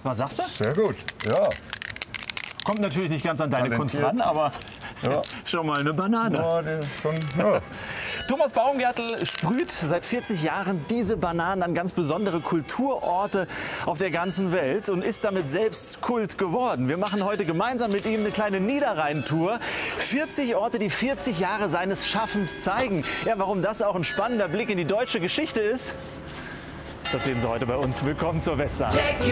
Was sagst du? Sehr gut, ja. Kommt natürlich nicht ganz an deine Kunst Talentiert. ran, aber Ja. schon mal eine Banane. Ja, ja. Thomas Baumgärtel sprüht seit 40 Jahren diese Bananen an ganz besondere Kulturorte auf der ganzen Welt und ist damit selbst Kult geworden. Wir machen heute gemeinsam mit ihm eine kleine Niederrhein-Tour. 40 Orte, die 40 Jahre seines Schaffens zeigen. Ja, warum das auch ein spannender Blick in die deutsche Geschichte ist, das sehen Sie heute bei uns. Willkommen zur Westsaal.